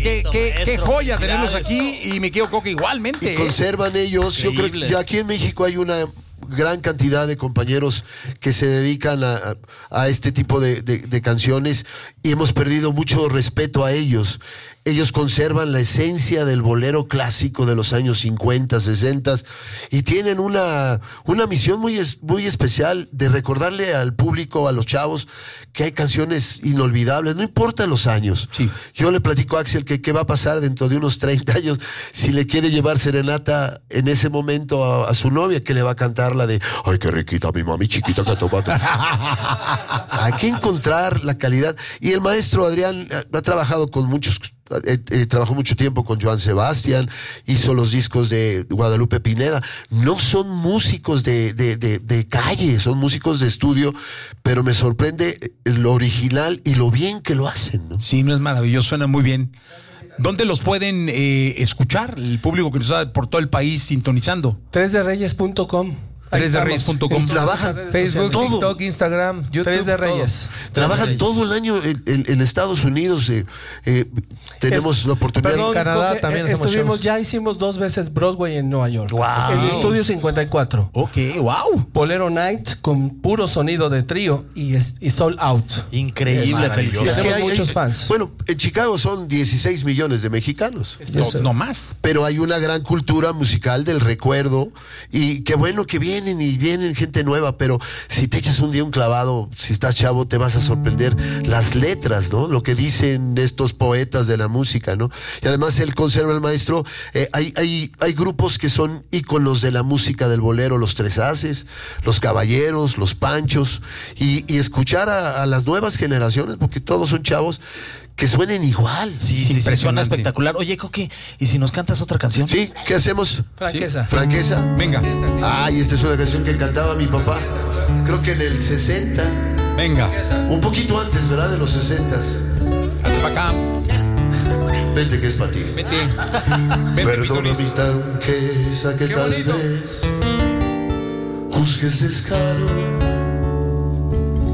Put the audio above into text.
qué joya tenerlos aquí, y mi querido Coque igualmente. Y conservan ellos. Increíble. Yo creo que aquí en México hay una gran cantidad de compañeros que se dedican a este tipo de canciones, y hemos perdido mucho respeto a ellos. Ellos conservan la esencia del bolero clásico de los años 50, 60, y tienen una misión muy especial de recordarle al público, a los chavos, que hay canciones inolvidables, no importa los años. Sí. Yo le platico a Axel que qué va a pasar dentro de unos 30 años si le quiere llevar serenata en ese momento a su novia, que le va a cantar la de "Ay, qué riquita mi mami chiquita que tomate". Hay que encontrar la calidad. Y el maestro Adrián ha trabajado con muchos. Trabajó mucho tiempo con Joan Sebastián, hizo los discos de Guadalupe Pineda. No son músicos de calle, son músicos de estudio, pero me sorprende lo original y lo bien que lo hacen, ¿no? Sí, no es maravilloso, suena muy bien. ¿Dónde los pueden escuchar el público que nos está por todo el país sintonizando? 3derreyes.com. 3derreyes.com. Y trabajan Facebook, todo. TikTok, Instagram, YouTube, 3 de Reyes. Trabajan todo el año en Estados Unidos. Tenemos la oportunidad. Perdón, Canadá Coque, también hacemos shows. ya hicimos 2 veces Broadway en Nueva York. Wow. En el Estudio 54. Ok, wow. Bolero Night con puro sonido de trío y Sold Out. Increíble, felicidades. Es que hay muchos fans. Bueno, en Chicago son 16 millones de mexicanos. No más. Pero hay una gran cultura musical del recuerdo, y qué bueno que vienen gente nueva, pero si te echas un día un clavado, si estás chavo, te vas a sorprender las letras, ¿no? Lo que dicen estos poetas de la música, ¿no? Y además él conserva, el maestro, hay grupos que son íconos de la música del bolero, los Tres Haces, los Caballeros, los Panchos, y escuchar a las nuevas generaciones, porque todos son chavos, que suenen igual. Sí, suena espectacular. Oye, Coque, ¿y si nos cantas otra canción? Sí, ¿qué hacemos? Franqueza. Franqueza. Venga, Ay, esta es una canción que cantaba mi papá, creo que en el 60, venga. un poquito antes, ¿verdad? De los 60. Hazte para acá. Vente, que es para ti. Vete. Vete, Perdona mi Pitonis. franqueza, que tal vez juzgues descaro